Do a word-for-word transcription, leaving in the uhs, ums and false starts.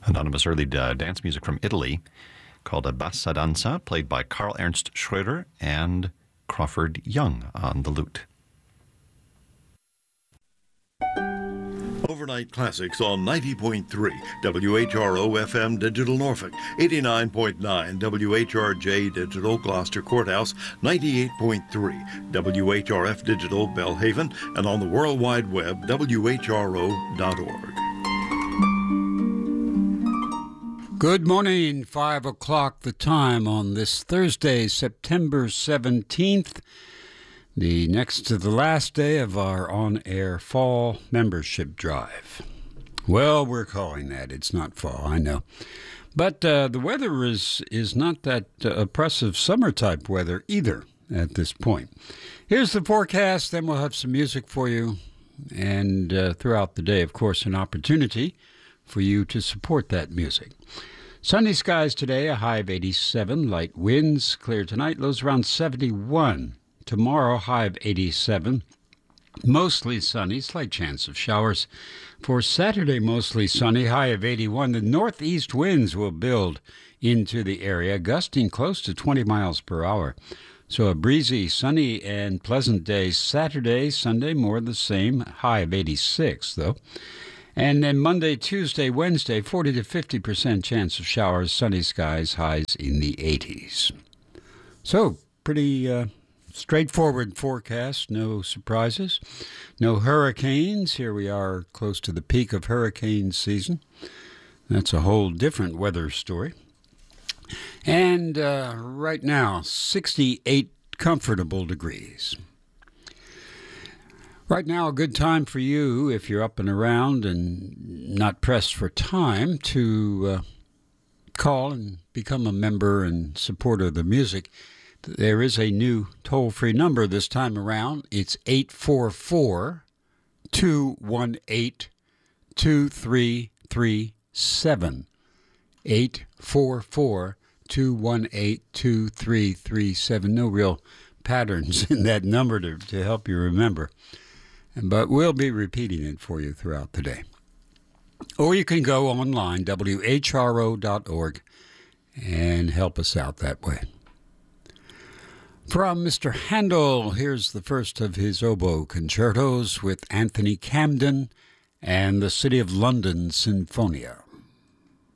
Anonymous early uh, dance music from Italy called a Bassa Danza, played by Karl Ernst Schroeder and Crawford Young on the lute. Overnight Classics on ninety point three W H R O F M Digital Norfolk, eighty-nine point nine W H R J Digital Gloucester Courthouse, ninety-eight point three W H R F Digital Belhaven, and on the World Wide Web, W H R O dot org. Good morning, five o'clock the time on this Thursday, September seventeenth. The next to the last day of our on-air fall membership drive. Well, we're calling that. It's not fall, I know. But uh, the weather is, is not that uh, oppressive summer-type weather either at this point. Here's the forecast, then we'll have some music for you. And uh, throughout the day, of course, an opportunity for you to support that music. Sunny skies today, a high of eighty-seven. Light winds, clear tonight, lows around seventy-one. Tomorrow, high of eighty-seven. Mostly sunny, slight chance of showers. For Saturday, mostly sunny, high of eighty-one. The northeast winds will build into the area, gusting close to twenty miles per hour. So a breezy, sunny, and pleasant day Saturday, Sunday, more the same, high of eighty-six, though. And then Monday, Tuesday, Wednesday, forty to fifty percent chance of showers, sunny skies, highs in the eighties. So, pretty... Uh, Straightforward forecast, no surprises, no hurricanes. Here we are close to the peak of hurricane season. That's a whole different weather story. And uh, right now, sixty-eight comfortable degrees. Right now, a good time for you, if you're up and around and not pressed for time, to uh, call and become a member and supporter of the music. There is a new toll-free number this time around. It's eight four four, two one eight, two three three seven. eight four four, two one eight, two three three seven. No real patterns in that number to, to help you remember. But we'll be repeating it for you throughout the day. Or you can go online, W H R O dot org, and help us out that way. From Mister Handel, here's the first of his oboe concertos with Anthony Camden and the City of London Sinfonia.